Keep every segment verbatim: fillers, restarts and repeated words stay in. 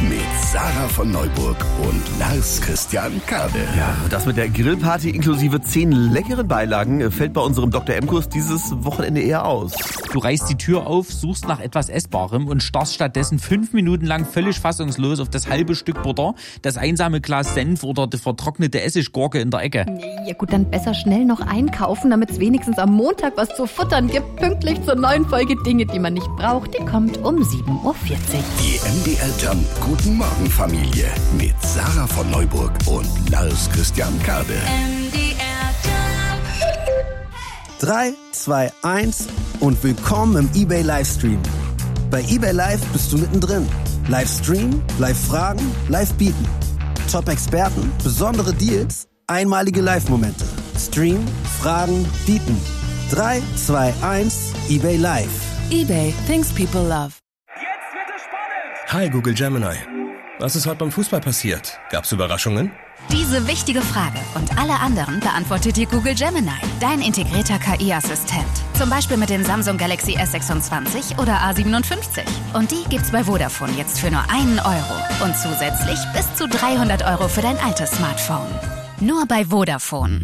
mit Sarah von Neuburg und Lars Christian Kade. Ja, das mit der Grillparty inklusive zehn leckeren Beilagen fällt bei unserem Doktor M-Kurs dieses Wochenende eher aus. Du reißt die Tür auf, suchst nach etwas Essbarem und starrst stattdessen fünf Minuten lang völlig fassungslos auf das halbe Stück Butter, das einsame Glas Senf oder die vertrocknete Essiggurke in der Ecke. Ja gut, dann besser schnell noch einkaufen, damit es wenigstens am Montag was zu futtern gibt. Pünktlich zur neuen Folge Dinge, die man nicht braucht. Die kommt um sieben Uhr vierzig. Die M D R Jump Guten Morgen Familie mit Sarah von Neuburg und Lars Christian Kade. M D R Jump. drei, zwei, eins und willkommen im eBay Livestream. Bei eBay Live bist du mittendrin. Livestream, Live-Fragen, Live-Bieten. Top-Experten, besondere Deals, einmalige Live-Momente. Stream, Fragen, Bieten. drei, zwei, eins, eBay Live. eBay, things people love. Jetzt wird es spannend! Hi Google Gemini. Was ist heute beim Fußball passiert? Gab's Überraschungen? Diese wichtige Frage und alle anderen beantwortet dir Google Gemini, dein integrierter K I-Assistent. Zum Beispiel mit dem Samsung Galaxy S sechsundzwanzig oder A siebenundfünfzig. Und die gibt's bei Vodafone jetzt für nur einen Euro. Und zusätzlich bis zu dreihundert Euro für dein altes Smartphone. Nur bei Vodafone.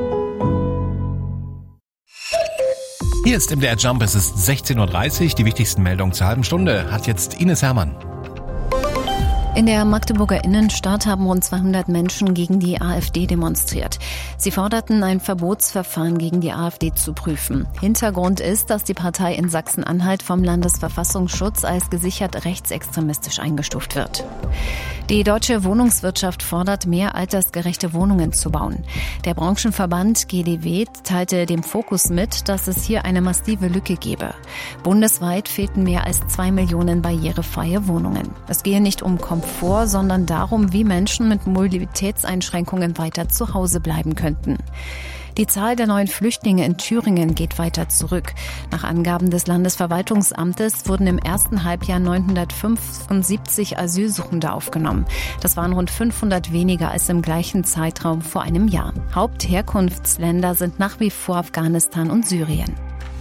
Hier ist M D R Jump, es ist sechzehn Uhr dreißig. Die wichtigsten Meldungen zur halben Stunde hat jetzt Ines Herrmann. In der Magdeburger Innenstadt haben rund zweihundert Menschen gegen die AfD demonstriert. Sie forderten, ein Verbotsverfahren gegen die AfD zu prüfen. Hintergrund ist, dass die Partei in Sachsen-Anhalt vom Landesverfassungsschutz als gesichert rechtsextremistisch eingestuft wird. Die deutsche Wohnungswirtschaft fordert, mehr altersgerechte Wohnungen zu bauen. Der Branchenverband G D W teilte dem Fokus mit, dass es hier eine massive Lücke gebe. Bundesweit fehlten mehr als zwei Millionen barrierefreie Wohnungen. Es gehe nicht um Komfort, sondern darum, wie Menschen mit Mobilitätseinschränkungen weiter zu Hause bleiben könnten. Die Zahl der neuen Flüchtlinge in Thüringen geht weiter zurück. Nach Angaben des Landesverwaltungsamtes wurden im ersten Halbjahr neunhundertfünfundsiebzig Asylsuchende aufgenommen. Das waren rund fünfhundert weniger als im gleichen Zeitraum vor einem Jahr. Hauptherkunftsländer sind nach wie vor Afghanistan und Syrien.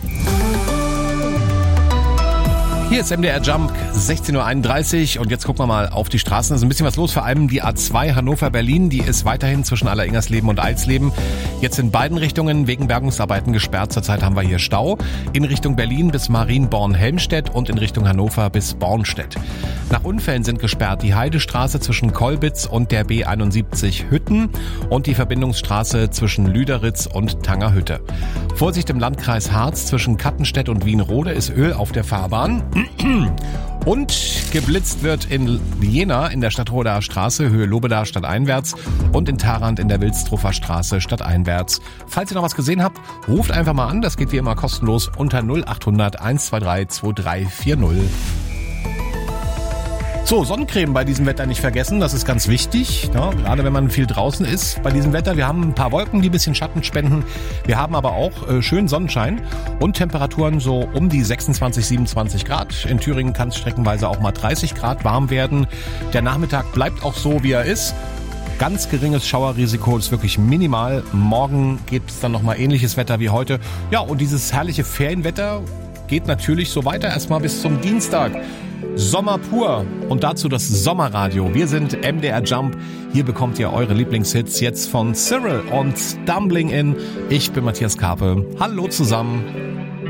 Hier ist M D R Jump, sechzehn Uhr einunddreißig und jetzt gucken wir mal auf die Straßen. Es ist ein bisschen was los, vor allem die A zwei Hannover-Berlin, die ist weiterhin zwischen Alleringersleben und Eisleben. Jetzt in beiden Richtungen wegen Bergungsarbeiten gesperrt. Zurzeit haben wir hier Stau in Richtung Berlin bis Marienborn-Helmstedt und in Richtung Hannover bis Bornstedt. Nach Unfällen sind gesperrt die Heidestraße zwischen Kolbitz und der B einundsiebzig Hütten und die Verbindungsstraße zwischen Lüderitz und Tangerhütte. Vorsicht im Landkreis Harz zwischen Kattenstedt und Wienrode ist Öl auf der Fahrbahn. Und geblitzt wird in Jena in der Stadtroder Straße, Höhe Lobeda stadteinwärts und in Tharandt in der Wilsdruffer Straße stadteinwärts. Falls ihr noch was gesehen habt, ruft einfach mal an, das geht wie immer kostenlos unter null achthundert hundertzweiundzwanzig zweiunddreißig vierzig. So, Sonnencreme bei diesem Wetter nicht vergessen, das ist ganz wichtig, ja, gerade wenn man viel draußen ist bei diesem Wetter. Wir haben ein paar Wolken, die ein bisschen Schatten spenden. Wir haben aber auch äh, schön Sonnenschein und Temperaturen so um die sechsundzwanzig, siebenundzwanzig Grad. In Thüringen kann es streckenweise auch mal dreißig Grad warm werden. Der Nachmittag bleibt auch so, wie er ist. Ganz geringes Schauerrisiko, ist wirklich minimal. Morgen gibt es dann nochmal ähnliches Wetter wie heute. Ja, und dieses herrliche Ferienwetter geht natürlich so weiter, erstmal bis zum Dienstag. Sommer pur und dazu das Sommerradio. Wir sind M D R Jump. Hier bekommt ihr eure Lieblingshits jetzt von Cyril und Stumbling In. Ich bin Matthias Karpe. Hallo zusammen.